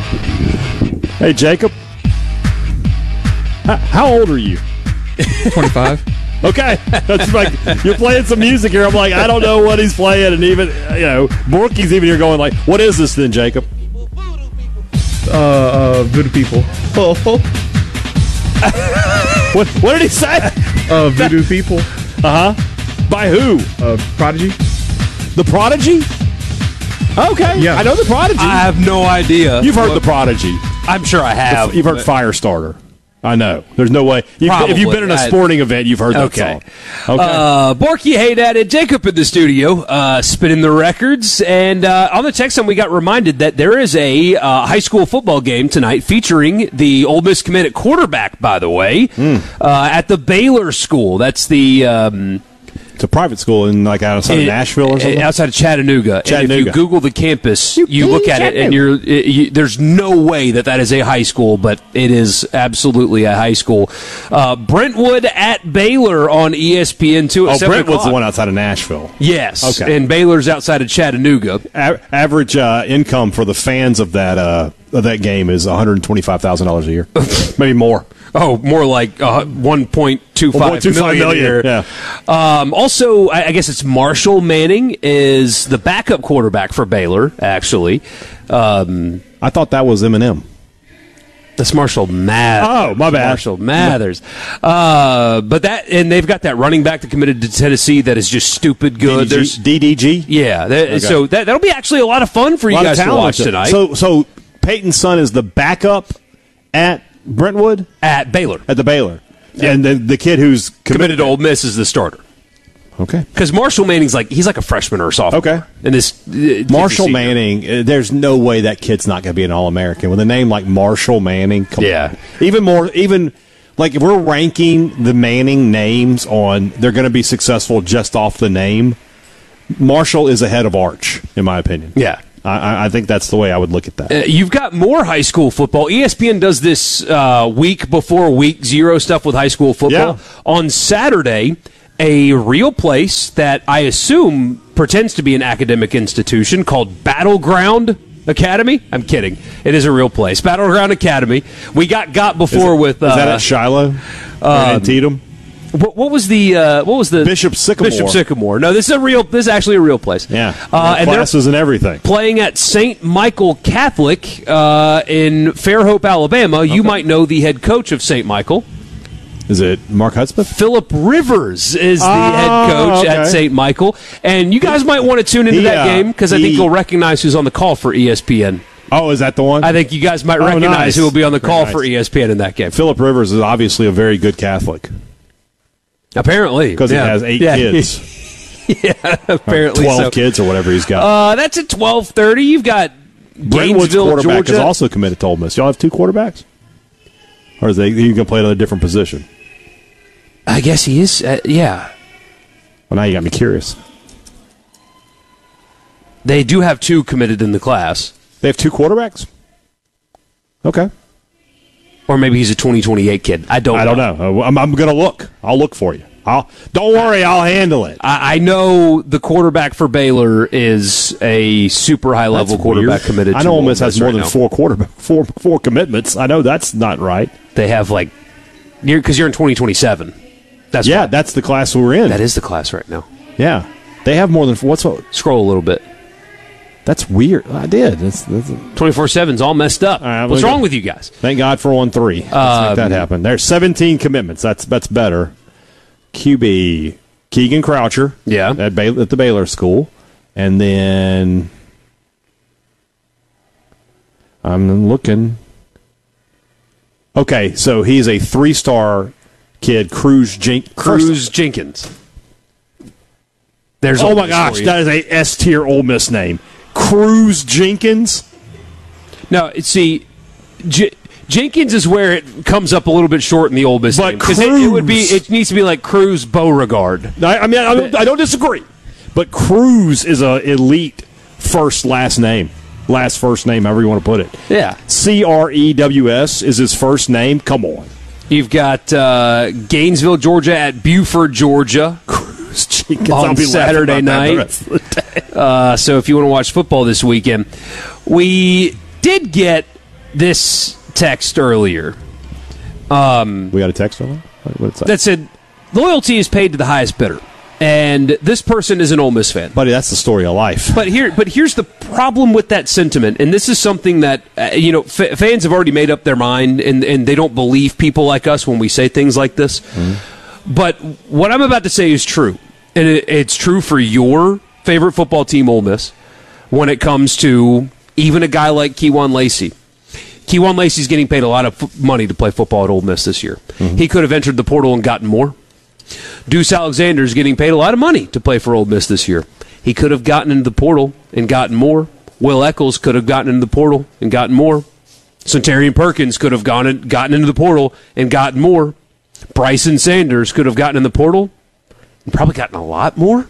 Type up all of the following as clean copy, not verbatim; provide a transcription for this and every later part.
Hey, Jacob. How old are you? 25. Okay. That's like, you're playing some music here. I'm like, I don't know what he's playing. And even, Borky's even here going like, what is this then, Jacob? Voodoo People. What did he say? Voodoo People. By who? Prodigy. The Prodigy? Okay. Yeah. I know the Prodigy. I have no idea. You've heard the Prodigy. I'm sure I have. You've heard Firestarter. I know. There's no way. If you've been in a sporting event, you've heard that song. Okay. Borky, hey, Dad, and Jacob in the studio, spinning the records. And on the text line, we got reminded that there is a high school football game tonight featuring the Ole Miss commit at quarterback, by the way, at the Baylor School. That's the... it's a private school outside of Nashville or something? Outside of Chattanooga. And if you Google the campus, you look at it, and there's no way that is a high school, but it is absolutely a high school. Brentwood at Baylor on ESPN2 at 7 Brentwood's o'clock. the one outside of Nashville. Yes. Okay. And Baylor's outside of Chattanooga. Average income for the fans of that game is $125,000 a year. Maybe more. Oh, more like 1.25 million. Yeah. Also, I guess it's Marshall Manning is the backup quarterback for Baylor, actually. I thought that was Eminem. That's Marshall Mathers. Oh, my bad. Marshall Mathers. And they've got that running back that committed to Tennessee that is just stupid good. DDG? Yeah. Okay. So that'll be actually a lot of fun for you guys to watch tonight. So Peyton's son is the backup at Brentwood? At Baylor. At the Baylor. Yeah. And the kid who's committed to Ole Miss is the starter. Okay. Because Marshall Manning's he's like a freshman or a sophomore. Okay. And this Marshall Manning, there's no way that kid's not going to be an All-American. With a name like Marshall Manning, come on. Even if we're ranking the Manning names on they're going to be successful just off the name, Marshall is ahead of Arch, in my opinion. Yeah. I think that's the way I would look at that. You've got more high school football. ESPN does this week before week 0 stuff with high school football. Yeah. On Saturday, a real place that I assume pretends to be an academic institution called Battleground Academy. I'm kidding. It is a real place. Battleground Academy. We got before with... Is that at Shiloh? Or in Antietam? What was the Bishop Sycamore? Bishop Sycamore. No, this is actually a real place. Yeah, and classes and everything. Playing at St. Michael Catholic in Fairhope, Alabama. Okay. You might know the head coach of St. Michael. Is it Mark Hudspeth? Philip Rivers is the head coach at St. Michael, and you guys might want to tune into that game because I think you'll recognize who's on the call for ESPN. Oh, is that the one? I think you guys might recognize who will be on the call for ESPN in that game. Philip Rivers is obviously a very good Catholic. Apparently. Because he has 8 kids. Yeah, apparently 12 kids or whatever he's got. That's at 12:30. You've got Brentwood's Gainesville, quarterback Georgia. is also committed to Ole Miss. Y'all have 2 quarterbacks? Or is he going to play at a different position? I guess he is, yeah. Well, now you got me curious. They do have 2 committed in the class. They have 2 quarterbacks? Okay. Or maybe he's a 2028 kid. I don't know. I'm going to look. I'll look for you. Don't worry, I'll handle it. I know the quarterback for Baylor is a super high-level quarterback committed to I know Ole Miss has more than now. 4 commitments. I know that's not right. They have, because you're in 2027. That's the class we're in. That is the class right now. Yeah. They have more than 4. Scroll a little bit. That's weird. I did. 24/7's all messed up. All right, what's wrong with you guys? Thank God for 1-3. Let's make that happen. There's 17 commitments. That's better. QB Keegan Croucher. Yeah. At the Baylor School, and then I'm looking. Okay, so he's a 3-star kid, Cruz Jenkins. There's oh my gosh, that is a S-tier Ole Miss name. Cruz Jenkins? No, see, Jenkins is where it comes up a little bit short in the Ole Miss name. Because it needs to be like Cruz Beauregard. I don't disagree. But Cruz is an elite last name, however you want to put it. Yeah. Crews is his first name. Come on. You've got Gainesville, Georgia at Buford, Georgia. On Saturday night. So if you want to watch football this weekend, we did get this text earlier. We got a text on that? That said, loyalty is paid to the highest bidder. And this person is an Ole Miss fan. Buddy, that's the story of life. But here's the problem with that sentiment, and this is something that fans have already made up their mind, and they don't believe people like us when we say things like this. Mm-hmm. But what I'm about to say is true, and it's true for your favorite football team, Ole Miss, when it comes to even a guy like Kewan Lacey. Kewan Lacey's getting paid a lot of money to play football at Ole Miss this year. Mm-hmm. He could have entered the portal and gotten more. Deuce Alexander's getting paid a lot of money to play for Ole Miss this year. He could have gotten into the portal and gotten more. Will Eccles could have gotten into the portal and gotten more. Centurion Perkins could have gotten into the portal and gotten more. Bryson Sanders could have gotten in the portal and probably gotten a lot more.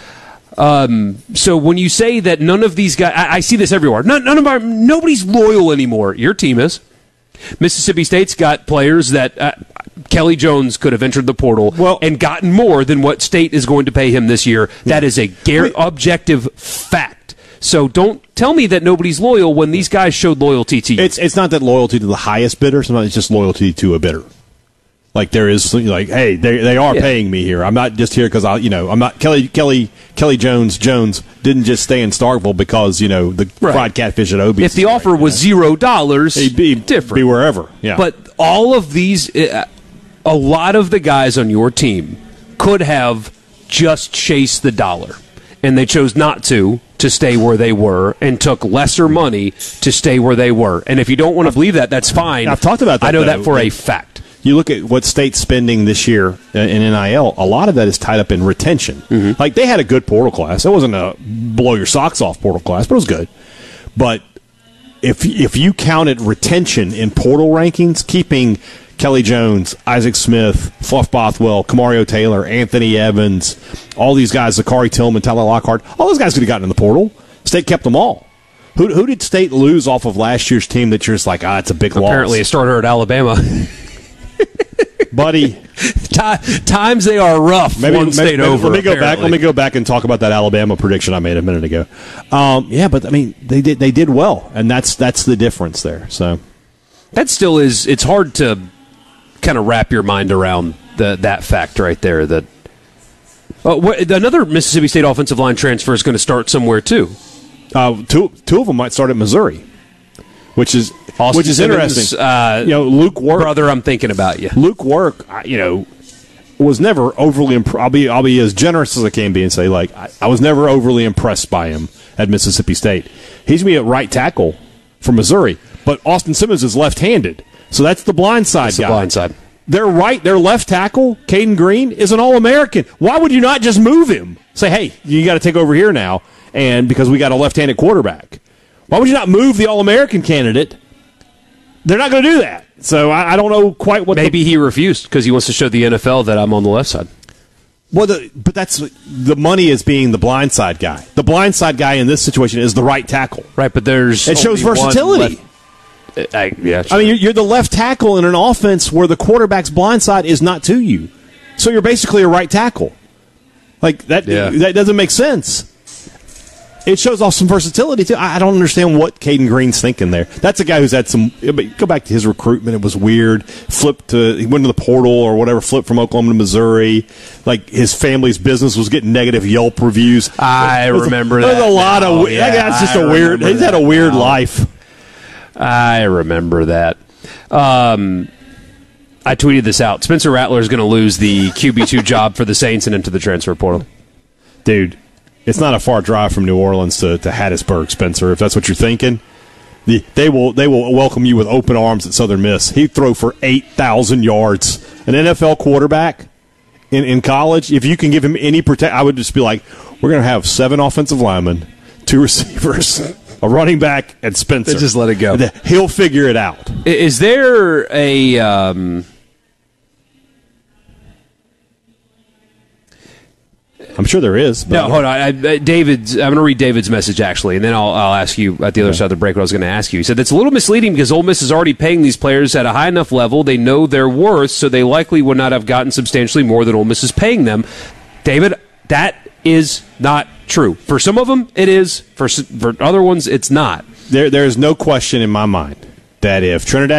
Mm-hmm. So when you say that none of these guys, I see this everywhere. Nobody's loyal anymore. Your team is. Mississippi State's got players that Kelly Jones could have entered the portal and gotten more than what State is going to pay him this year. Yeah. That is a objective fact. So don't tell me that nobody's loyal when these guys showed loyalty to you. It's not that loyalty to the highest bidder. Sometimes it's just loyalty to a bidder. Like there is, like, hey, they are paying me here. I'm not just here because I'm not Kelly Jones didn't just stay in Starkville because the fried catfish at Obie's. If the offer was $0, he'd be different. Be wherever. Yeah. But all of these, a lot of the guys on your team could have just chased the dollar, and they chose not to stay where they were and took lesser money to stay where they were. And if you don't want to believe that, that's fine. I've talked about that. I know that for a fact. You look at what State's spending this year in NIL, a lot of that is tied up in retention. Mm-hmm. Like, they had a good portal class. It wasn't a blow-your-socks-off portal class, but it was good. But if you counted retention in portal rankings, keeping Kelly Jones, Isaac Smith, Fluff Bothwell, Kamario Taylor, Anthony Evans, all these guys, Zachary Tillman, Tyler Lockhart, all those guys could have gotten in the portal. State kept them all. Who did State lose off of last year's team that you're just like, it's a big loss? Apparently a starter at Alabama. Buddy, times they are rough. Maybe State over. Let me go back and talk about that Alabama prediction I made a minute ago. But I mean, they did well, and that's the difference there. So that still is. It's hard to kind of wrap your mind around that fact right there. That another Mississippi State offensive line transfer is going to start somewhere too. Two of them might start at Missouri. Which is interesting. Luke Work, brother, I'm thinking about you. Luke Work, was never overly impressed. I'll be as generous as I can be and say, like, I was never overly impressed by him at Mississippi State. He's going to be at right tackle for Missouri, but Austin Simmons is left-handed, so that's the blind side guy. The blind side. Their left tackle, Caden Green, is an All-American. Why would you not just move him? Say, hey, you got to take over here now, and because we got a left-handed quarterback. Why would you not move the All-American candidate? They're not going to do that. So I don't know quite what. Maybe he refused because he wants to show the NFL that I'm on the left side. Well, but that's the money is being the blindside guy. The blindside guy in this situation is the right tackle. Right, but it shows versatility. I mean, you're the left tackle in an offense where the quarterback's blindside is not to you. So you're basically a right tackle. Like that. Yeah. That doesn't make sense. It shows off some versatility, too. I don't understand what Caden Green's thinking there. That's a guy who's had some – go back to his recruitment. It was weird. He went to the portal or whatever, flipped from Oklahoma to Missouri. Like, his family's business was getting negative Yelp reviews. I remember that. There's a lot of – that guy's just a weird – he's had a weird life. I remember that. I tweeted this out. Spencer Rattler is going to lose the QB2 job for the Saints and into the transfer portal. Dude. It's not a far drive from New Orleans to Hattiesburg, Spencer, if that's what you're thinking. They will welcome you with open arms at Southern Miss. He'd throw for 8,000 yards. An NFL quarterback in college, if you can give him any protect, I would just be like, we're going to have 7 offensive linemen, 2 receivers, a running back, and Spencer. Just let it go. He'll figure it out. Is there a... I'm sure there is. No, hold on. I'm going to read David's message, actually, and then I'll ask you at the other side of the break what I was going to ask you. He said, that's a little misleading because Ole Miss is already paying these players at a high enough level. They know their worth, so they likely would not have gotten substantially more than Ole Miss is paying them. David, that is not true. For some of them, it is. For other ones, it's not. There is no question in my mind that if Trinidad